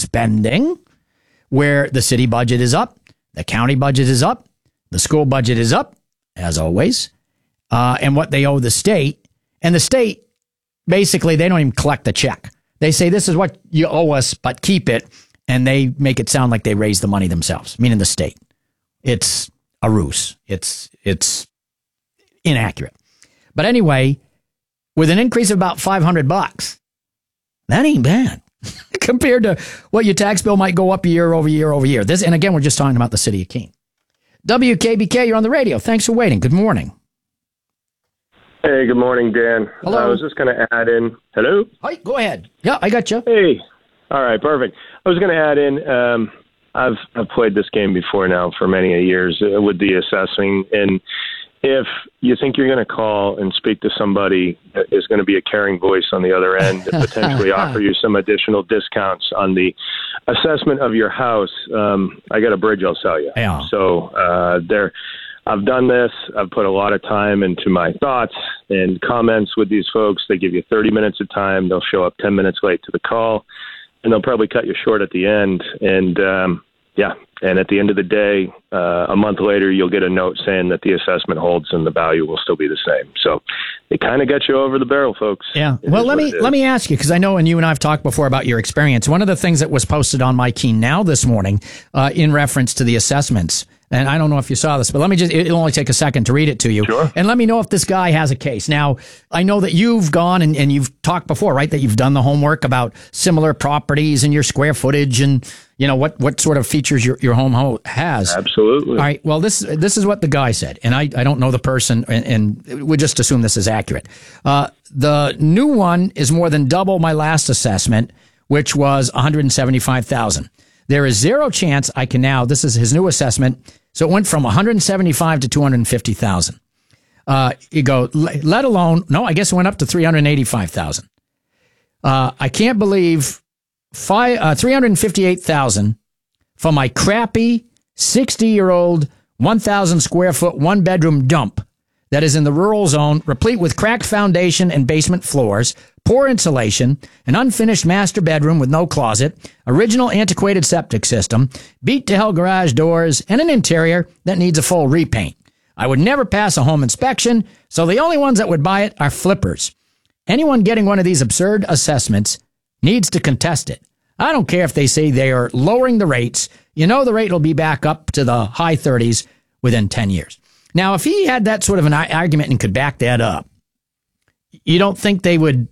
spending, where the city budget is up, the county budget is up, the school budget is up, as always, and what they owe the state. And the state, basically, they don't even collect the check. They say, this is what you owe us, but keep it. And they make it sound like they raise the money themselves, meaning the state. It's a ruse. It's inaccurate. But anyway, with an increase of about $500, that ain't bad compared to what your tax bill might go up year over year over year. And again, we're just talking about the city of Keene. WKBK, you're on the radio. Thanks for waiting. Good morning. Hey, good morning, Dan. Hello. I was just going to add in. Hello? Hi, go ahead. Yeah, I got you. Hey. All right, perfect. I was going to add in, I've played this game before now for many years with the assessing. And if you think you're going to call and speak to somebody that is going to be a caring voice on the other end, and potentially offer you some additional discounts on the assessment of your house, I got a bridge I'll sell you. Yeah. So I've done this. I've put a lot of time into my thoughts and comments with these folks. They give you 30 minutes of time. They'll show up 10 minutes late to the call, and they'll probably cut you short at the end. And and at the end of the day, a month later, you'll get a note saying that the assessment holds and the value will still be the same. So they kind of get you over the barrel, folks. Yeah. Well, let me ask you, because I know, and you and I have talked before about your experience. One of the things that was posted on My Keene Now this morning in reference to the assessments, and I don't know if you saw this, but it'll only take a second to read it to you. Sure. And let me know if this guy has a case. Now, I know that you've gone and you've talked before, right? That you've done the homework about similar properties and your square footage and, you know, what sort of features your home has. Absolutely. All right. Well, this is what the guy said, and I don't know the person, and we just assume this is accurate. The new one is more than double my last assessment, which was $175,000. There is zero chance I can now. This is his new assessment. So it went from 175 to 250,000. You go, let alone, no, I guess it went up to 385,000. I can't believe 358,000 for my crappy 60-year-old 1,000 square foot, one bedroom dump that is in the rural zone, replete with cracked foundation and basement floors, poor insulation, an unfinished master bedroom with no closet, original antiquated septic system, beat-to-hell garage doors, and an interior that needs a full repaint. I would never pass a home inspection, so the only ones that would buy it are flippers. Anyone getting one of these absurd assessments needs to contest it. I don't care if they say they are lowering the rates. You know the rate will be back up to the high 30s within 10 years. Now, if he had that sort of an argument and could back that up, you don't think they would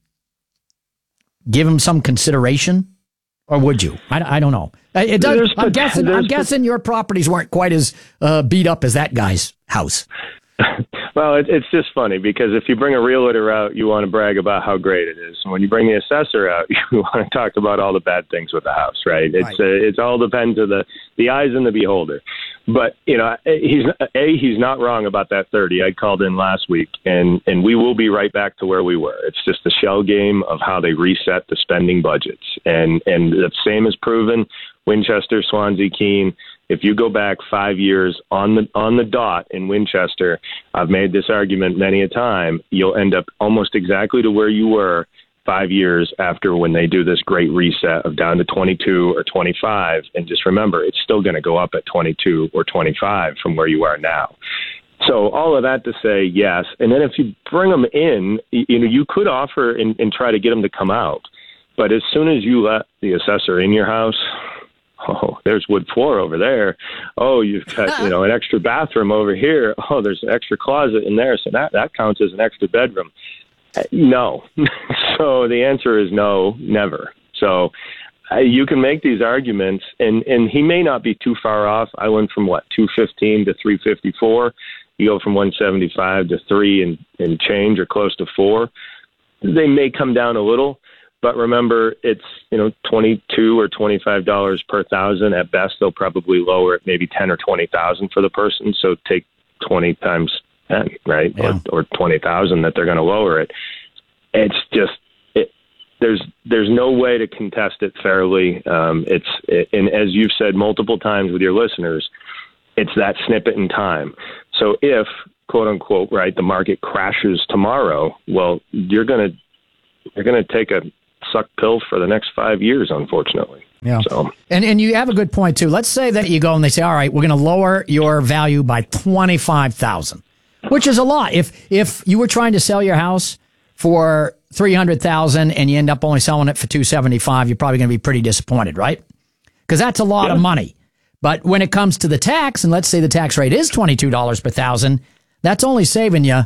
give him some consideration? Or would you? I don't know. It does. I'm guessing your properties weren't quite as beat up as that guy's house. Well, it's just funny because if you bring a realtor out, you want to brag about how great it is. And when you bring the assessor out, you want to talk about all the bad things with the house, right? It's all depends on the eyes and the beholder. But, you know, he's not wrong about that 30. I called in last week, and we will be right back to where we were. It's just a shell game of how they reset the spending budgets. And the same is proven, Winchester, Swansea, Keene. If you go back 5 years on the dot in Winchester, I've made this argument many a time, you'll end up almost exactly to where you were 5 years after when they do this great reset of down to 22 or 25. And just remember, it's still going to go up at 22 or 25 from where you are now. So all of that to say yes. And then if you bring them in, you know, you could offer and try to get them to come out. But as soon as you let the assessor in your house, oh, there's wood floor over there. Oh, you've got, you know, an extra bathroom over here. Oh, there's an extra closet in there. So that counts as an extra bedroom. No. So the answer is no, never. So you can make these arguments, and he may not be too far off. I went from, 215 to 354. You go from 175 to 3 and change or close to 4. They may come down a little. But remember, it's, you know, $22 or $25 per thousand. At best, they'll probably lower it maybe 10 or 20,000 for the person. So take 20 times 10, right? Yeah. Or 20,000 that they're going to lower it. It's just there's no way to contest it fairly. And as you've said multiple times with your listeners, it's that snippet in time. So if, quote unquote, right, the market crashes tomorrow, well, you're going to take a suck pills for the next 5 years, unfortunately. Yeah. So. And you have a good point, too. Let's say that you go and they say, all right, we're going to lower your value by $25,000, which is a lot. If you were trying to sell your house for $300,000 and you end up only selling it for $275,000, you're probably going to be pretty disappointed, right? Because that's a lot of money. But when it comes to the tax, and let's say the tax rate is $22 per thousand, that's only saving you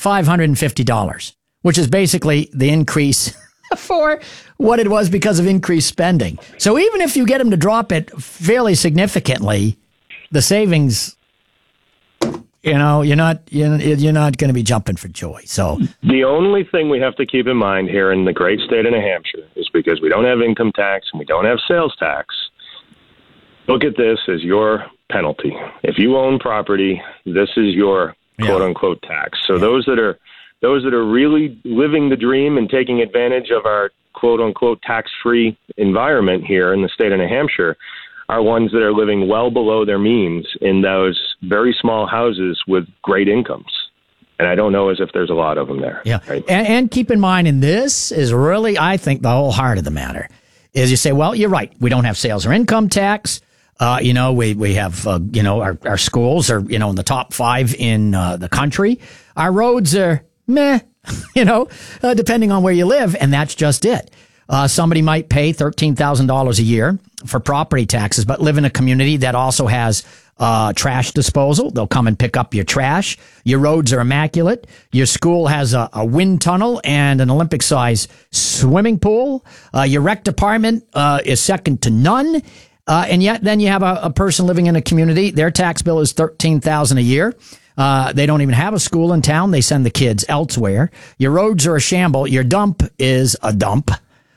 $550, which is basically the increase for what it was because of increased spending. So even if you get them to drop it fairly significantly, the savings, you're not going to be jumping for joy. So the only thing we have to keep in mind here in the great state of New Hampshire is because we don't have income tax and we don't have sales tax. Look at this as your penalty. If you own property, this is your quote unquote tax. So those that are really living the dream and taking advantage of our quote unquote tax-free environment here in the state of New Hampshire are ones that are living well below their means in those very small houses with great incomes. And I don't know as if there's a lot of them there. Yeah. Right? And keep in mind, and this is really, I think, the whole heart of the matter, is you say, well, you're right. We don't have sales or income tax. We have, our schools are, in the top 5 in the country. Our roads are meh, depending on where you live. And that's just it. Somebody might pay $13,000 a year for property taxes, but live in a community that also has trash disposal. They'll come and pick up your trash. Your roads are immaculate. Your school has a wind tunnel and an Olympic-sized swimming pool. Your rec department is second to none. And yet then you have a person living in a community. Their tax bill is $13,000 a year. They don't even have a school in town. They send the kids elsewhere. Your roads are a shamble. Your dump is a dump.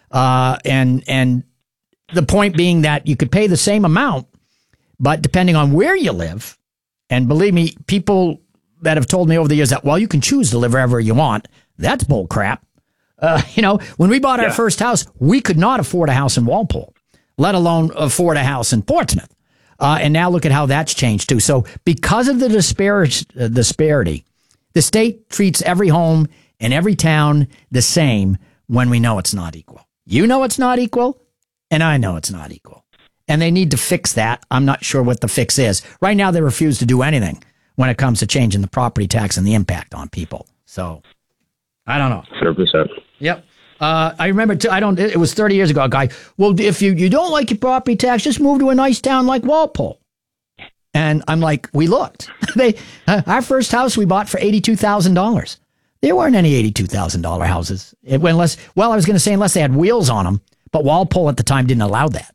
And the point being that you could pay the same amount, but depending on where you live, and believe me, people that have told me over the years that, well, you can choose to live wherever you want. That's bull crap. When we bought our first house, we could not afford a house in Walpole, let alone afford a house in Portsmouth. And now look at how that's changed too. So because of the disparity, the state treats every home in every town the same when we know it's not equal. You know it's not equal, and I know it's not equal. And they need to fix that. I'm not sure what the fix is. Right now, they refuse to do anything when it comes to changing the property tax and the impact on people. So, I don't know. 100%. Yep. I remember, it was 30 years ago, a guy, well, if you don't like your property tax, just move to a nice town like Walpole. And I'm like, we looked. Our first house we bought for $82,000. There weren't any $82,000 houses. Unless they had wheels on them. But Walpole at the time didn't allow that.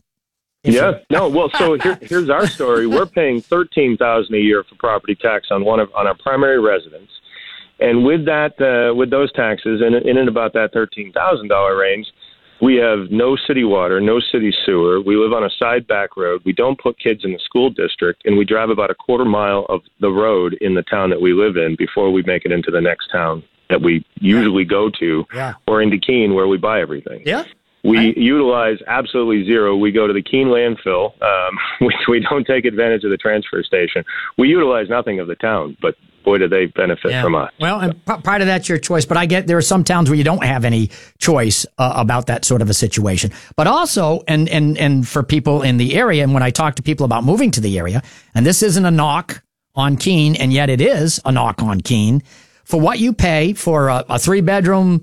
So here's our story. We're paying $13,000 a year for property tax on our primary residence. And with those taxes, in and about that $13,000 range, we have no city water, no city sewer. We live on a side back road. We don't put kids in the school district, and we drive about a quarter mile of the road in the town that we live in before we make it into the next town that we usually go to, or into Keene where we buy everything. Yeah. We utilize absolutely zero. We go to the Keene landfill. We don't take advantage of the transfer station. We utilize nothing of the town, but boy, do they benefit from us. Well, and part of that's your choice, but I get there are some towns where you don't have any choice about that sort of a situation. But also, and for people in the area, and when I talk to people about moving to the area, and this isn't a knock on Keene, and yet it is a knock on Keene, for what you pay for a 3-bedroom,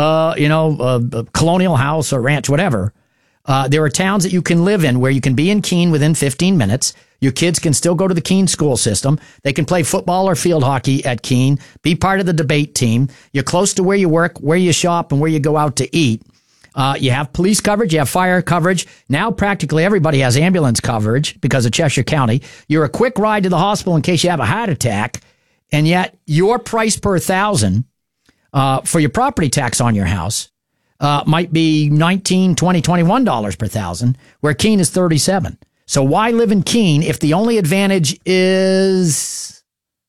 colonial house or ranch, whatever, there are towns that you can live in where you can be in Keene within 15 minutes. Your kids can still go to the Keene school system. They can play football or field hockey at Keene, be part of the debate team. You're close to where you work, where you shop, and where you go out to eat. You have police coverage. You have fire coverage. Now practically everybody has ambulance coverage because of Cheshire County. You're a quick ride to the hospital in case you have a heart attack. And yet your price per thousand for your property tax on your house might be $19, $20, $21 per thousand, where Keene is $37. So why live in Keene if the only advantage is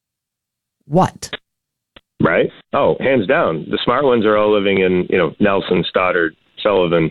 what? Right. Oh, hands down. The smart ones are all living in, Nelson, Stoddard, Sullivan,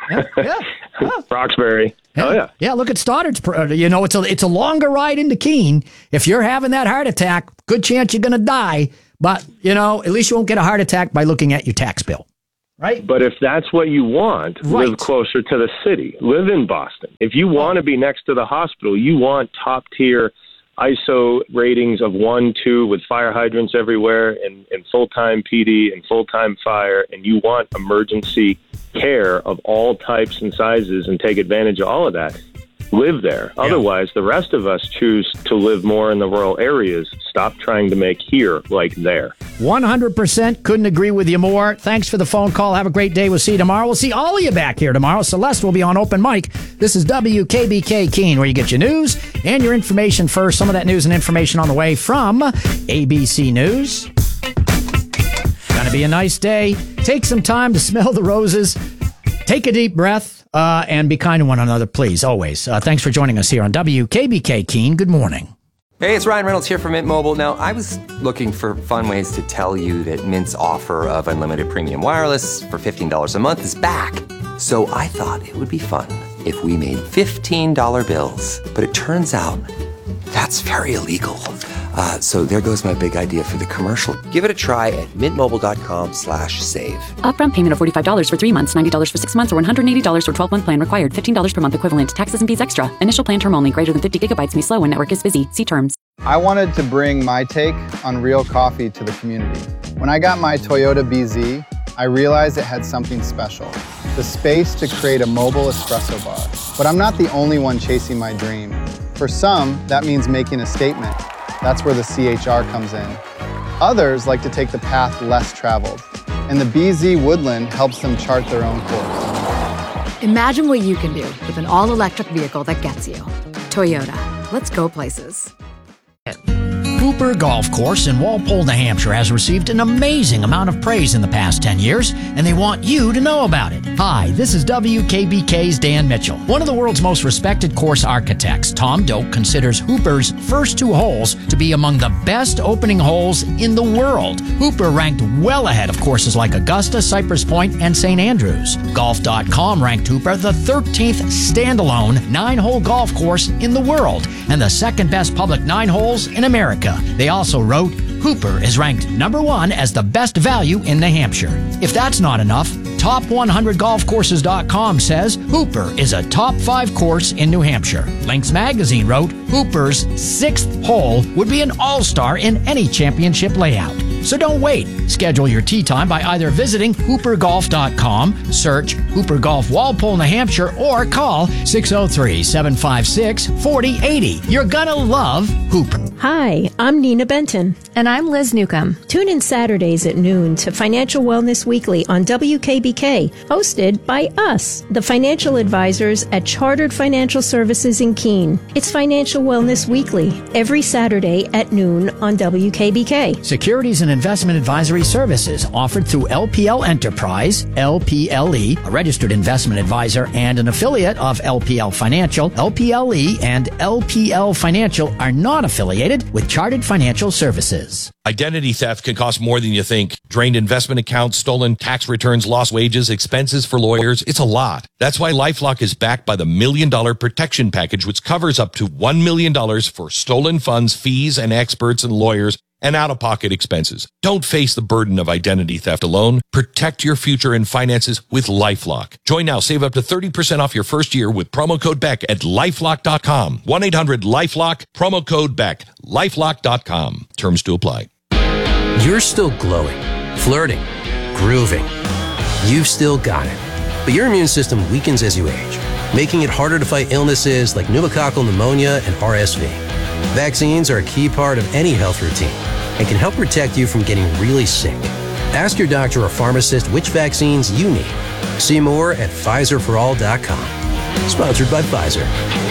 Roxbury. Yeah. Oh, yeah. Yeah, look at Stoddard's. It's a longer ride into Keene. If you're having that heart attack, good chance you're going to die. But, at least you won't get a heart attack by looking at your tax bill. Right. But if that's what you want, live closer to the city. Live in Boston. If you want to be next to the hospital, you want top-tier ISO ratings of 1, 2 with fire hydrants everywhere and full-time PD and full-time fire, and you want emergency care of all types and sizes and take advantage of all of that, live there. Yeah. Otherwise, the rest of us choose to live more in the rural areas. Stop trying to make here like there. 100% couldn't agree with you more. Thanks for the phone call. Have a great day. We'll see you tomorrow. We'll see all of you back here tomorrow. Celeste will be on Open Mic. This is WKBK Keene, where you get your news and your information first. Some of that news and information on the way from ABC News. Gonna be a nice day. Take some time to smell the roses. Take a deep breath. And be kind to one another, please, always. Thanks for joining us here on WKBK Keene. Good morning. Hey, it's Ryan Reynolds here from Mint Mobile. Now, I was looking for fun ways to tell you that Mint's offer of unlimited premium wireless for $15 a month is back. So I thought it would be fun if we made $15 bills. But it turns out that's very illegal. So there goes my big idea for the commercial. Give it a try at mintmobile.com/save. Upfront payment of $45 for 3 months, $90 for 6 months, or $180 for 12-month plan required. $15 per month equivalent. Taxes and fees extra. Initial plan term only. Greater than 50 gigabytes may slow when network is busy. See terms. I wanted to bring my take on real coffee to the community. When I got my Toyota BZ, I realized it had something special. The space to create a mobile espresso bar. But I'm not the only one chasing my dream. For some, that means making a statement. That's where the CHR comes in. Others like to take the path less traveled, and the BZ Woodland helps them chart their own course. Imagine what you can do with an all-electric vehicle that gets you. Toyota. Let's go places. Hooper Golf Course in Walpole, New Hampshire has received an amazing amount of praise in the past 10 years, and they want you to know about it. Hi, this is WKBK's Dan Mitchell. One of the world's most respected course architects, Tom Doak, considers Hooper's first 2 holes to be among the best opening holes in the world. Hooper ranked well ahead of courses like Augusta, Cypress Point, and St. Andrews. Golf.com ranked Hooper the 13th standalone 9-hole golf course in the world and the second best public 9 holes in America. They also wrote, Hooper is ranked #1 as the best value in New Hampshire. If that's not enough, Top100golfcourses.com says Hooper is a top 5 course in New Hampshire. Links Magazine wrote, Hooper's 6th hole would be an all-star in any championship layout. So don't wait. Schedule your tee time by either visiting hoopergolf.com, search Hooper Golf Walpole, New Hampshire, or call 603-756-4080. You're gonna love Hooper. Hi, I'm Nina Benton. And I'm Liz Newcomb. Tune in Saturdays at noon to Financial Wellness Weekly on WKBK, hosted by us, the financial advisors at Chartered Financial Services in Keene. It's Financial Wellness Weekly, every Saturday at noon on WKBK. Securities and investment advisory services offered through LPL Enterprise, LPLE, a registered investment advisor and an affiliate of LPL Financial. LPLE and LPL Financial are not affiliated with Chartered Financial Services. Identity theft can cost more than you think. Drained investment accounts, stolen tax returns, lost wages, expenses for lawyers. It's a lot. That's why LifeLock is backed by the $1 Million Protection Package, which covers up to $1 million for stolen funds, fees, and experts and lawyers, and out-of-pocket expenses. Don't face the burden of identity theft alone. Protect your future and finances with LifeLock. Join now. Save up to 30% off your first year with promo code BECK at LifeLock.com. 1-800-LifeLock, promo code BECK. LifeLock.com. Terms to apply. You're still glowing, flirting, grooving. You've still got it. But your immune system weakens as you age, making it harder to fight illnesses like pneumococcal pneumonia and RSV. Vaccines are a key part of any health routine and can help protect you from getting really sick. Ask your doctor or pharmacist which vaccines you need. See more at PfizerForAll.com. Sponsored by Pfizer.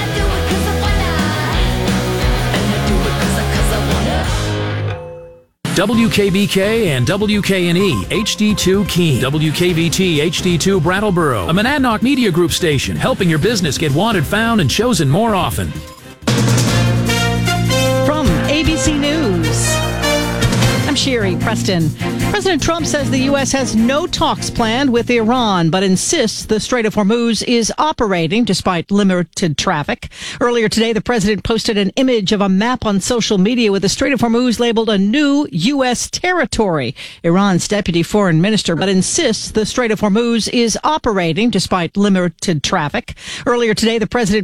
WKBK and WKNE HD2 Keene, WKVT HD2 Brattleboro, a Monadnock Media Group station, helping your business get wanted, found, and chosen more often. From ABC News, I'm Sherry, Preston. President Trump says the U.S. has no talks planned with Iran, but insists the Strait of Hormuz is operating despite limited traffic. Earlier today, the president posted an image of a map on social media with the Strait of Hormuz labeled a new U.S. territory. Iran's deputy foreign minister but insists the Strait of Hormuz is operating despite limited traffic. Earlier today, the president